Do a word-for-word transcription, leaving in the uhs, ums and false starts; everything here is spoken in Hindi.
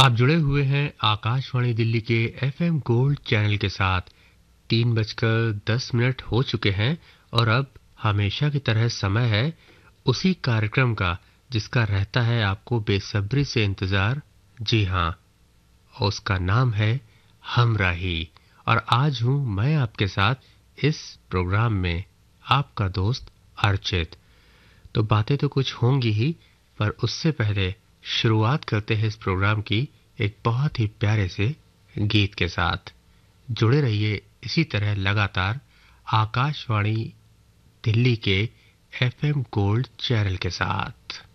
आप जुड़े हुए हैं आकाशवाणी दिल्ली के एफएम गोल्ड चैनल के साथ। तीन बजकर दस मिनट हो चुके हैं और अब हमेशा की तरह समय है उसी कार्यक्रम का जिसका रहता है आपको बेसब्री से इंतजार। जी हाँ, उसका नाम है हमराही। और आज हूँ मैं आपके साथ इस प्रोग्राम में, आपका दोस्त अर्चित। तो बातें तो कुछ होंगी ही, पर उससे पहले शुरुआत करते हैं इस प्रोग्राम की एक बहुत ही प्यारे से गीत के साथ। जुड़े रहिए इसी तरह लगातार आकाशवाणी दिल्ली के एफएम गोल्ड चैनल के साथ।